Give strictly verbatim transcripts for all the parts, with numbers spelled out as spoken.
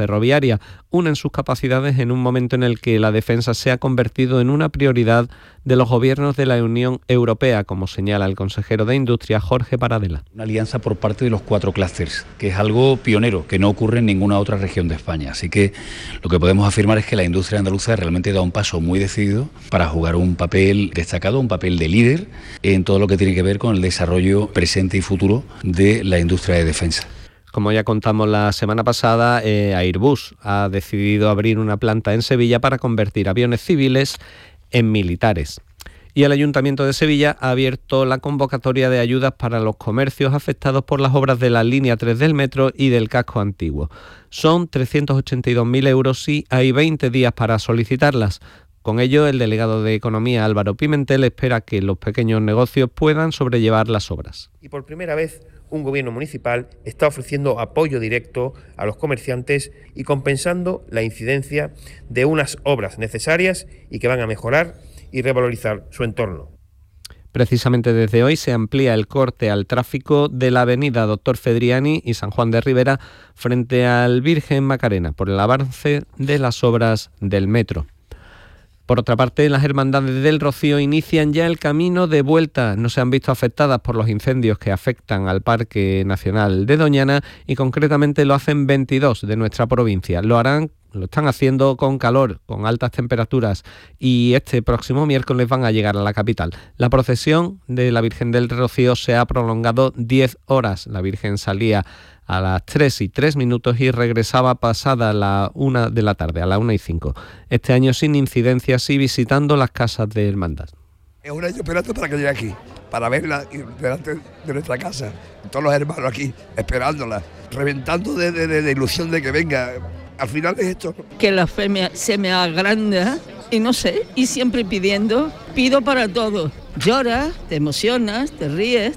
ferroviaria, unen sus capacidades en un momento en el que la defensa se ha convertido en una prioridad de los gobiernos de la Unión Europea, como señala el consejero de Industria, Jorge Paradela. Una alianza por parte de los cuatro clústeres, que es algo pionero, que no ocurre en ninguna otra región de España. Así que lo que podemos afirmar es que la industria andaluza realmente da un paso muy decidido para jugar un papel destacado, un papel de líder en todo lo que tiene que ver con el desarrollo presente y futuro de la industria de defensa. Como ya contamos la semana pasada, eh, Airbus ha decidido abrir una planta en Sevilla para convertir aviones civiles en militares. Y el Ayuntamiento de Sevilla ha abierto la convocatoria de ayudas para los comercios afectados por las obras de la línea tres del metro y del casco antiguo. Son trescientos ochenta y dos mil euros y hay veinte días para solicitarlas. Con ello, el delegado de Economía, Álvaro Pimentel, espera que los pequeños negocios puedan sobrellevar las obras. Y por primera vez, un gobierno municipal está ofreciendo apoyo directo a los comerciantes y compensando la incidencia de unas obras necesarias y que van a mejorar y revalorizar su entorno. Precisamente desde hoy se amplía el corte al tráfico de la avenida Doctor Fedriani y San Juan de Ribera frente al Virgen Macarena por el avance de las obras del metro. Por otra parte, las Hermandades del Rocío inician ya el camino de vuelta. No se han visto afectadas por los incendios que afectan al Parque Nacional de Doñana y concretamente lo hacen veintidós de nuestra provincia. Lo harán, lo están haciendo con calor, con altas temperaturas y este próximo miércoles van a llegar a la capital. La procesión de la Virgen del Rocío se ha prolongado diez horas. La Virgen salía a las tres y tres minutos y regresaba pasada la una de la tarde, a la una y cinco. Este año sin incidencias y visitando las casas de hermandad. Es un año esperando para que llegue aquí, para verla delante de nuestra casa. Todos los hermanos aquí, esperándola, reventando de, de, de, de ilusión de que venga. Al final es esto. Que la fe me, se me agranda y no sé, y siempre pidiendo, pido para todo. Lloras, te emocionas, te ríes.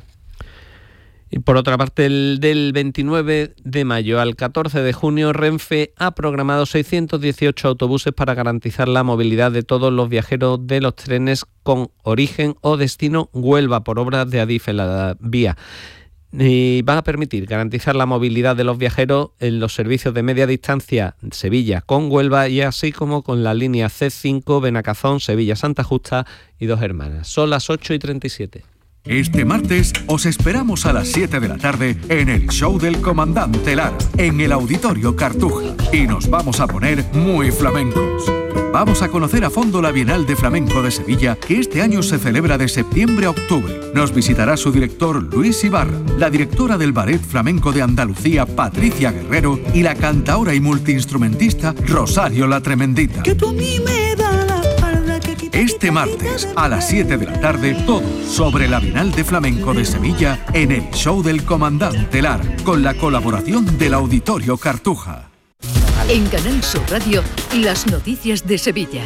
Y por otra parte, el del veintinueve de mayo al catorce de junio, Renfe ha programado seiscientos dieciocho autobuses para garantizar la movilidad de todos los viajeros de los trenes con origen o destino Huelva por obras de Adif en la vía. Y va a permitir garantizar la movilidad de los viajeros en los servicios de media distancia Sevilla con Huelva y así como con la línea C cinco Benacazón, Sevilla, Santa Justa y Dos Hermanas. Son las ocho y treinta y siete. Este martes os esperamos a las siete de la tarde en el show del Comandante Lara, en el Auditorio Cartuja. Y nos vamos a poner muy flamencos. Vamos a conocer a fondo la Bienal de Flamenco de Sevilla, que este año se celebra de septiembre a octubre. Nos visitará su director Luis Ibarra, la directora del Ballet Flamenco de Andalucía Patricia Guerrero y la cantaora y multiinstrumentista Rosario la Tremendita. Que tú a mí me das la espalda, que Este martes a las siete de la tarde, todo sobre la Bienal de Flamenco de Sevilla en el show del Comandante Lara, con la colaboración del Auditorio Cartuja. En Canal Sur Radio, las noticias de Sevilla.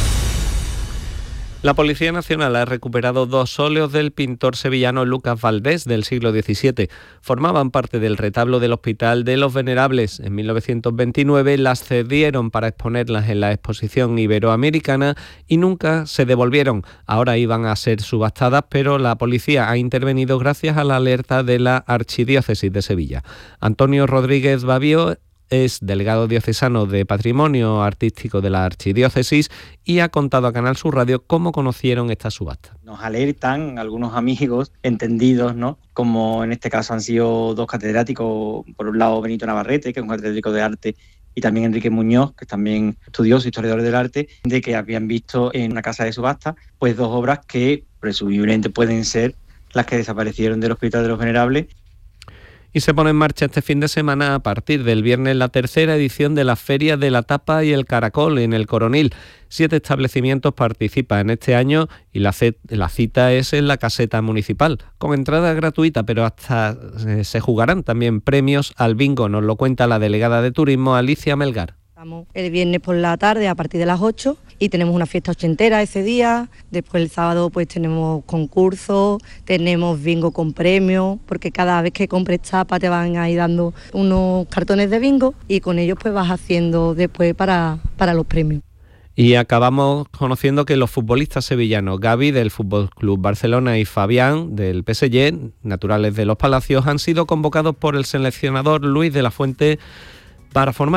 La Policía Nacional ha recuperado dos óleos del pintor sevillano Lucas Valdés del siglo diecisiete. Formaban parte del retablo del Hospital de los Venerables. En mil novecientos veintinueve las cedieron para exponerlas en la exposición iberoamericana y nunca se devolvieron. Ahora iban a ser subastadas, pero la policía ha intervenido gracias a la alerta de la Archidiócesis de Sevilla. Antonio Rodríguez Babío es delegado diocesano de Patrimonio Artístico de la Archidiócesis y ha contado a Canal Sur Radio cómo conocieron esta subasta. Nos alertan algunos amigos entendidos, ¿no? Como en este caso han sido dos catedráticos, por un lado Benito Navarrete, que es un catedrático de arte, y también Enrique Muñoz, que es también estudioso, historiador del arte, de que habían visto en una casa de subasta pues dos obras que presumiblemente pueden ser las que desaparecieron del Hospital de los Venerables. Y se pone en marcha este fin de semana, a partir del viernes, la tercera edición de la Feria de la Tapa y el Caracol en el Coronil. Siete establecimientos participan este año y la, c- la cita es en la caseta municipal, con entrada gratuita, pero hasta eh, se jugarán también premios al bingo. Nos lo cuenta la delegada de Turismo, Alicia Melgar. Estamos el viernes por la tarde a partir de las ocho y tenemos una fiesta ochentera ese día. Después el sábado pues tenemos concursos, tenemos bingo con premios, porque cada vez que compres tapa te van a ir dando unos cartones de bingo y con ellos pues vas haciendo después para, para los premios. Y acabamos conociendo que los futbolistas sevillanos Gavi del F C Barcelona y Fabián del P S G, naturales de Los Palacios, han sido convocados por el seleccionador Luis de la Fuente para formar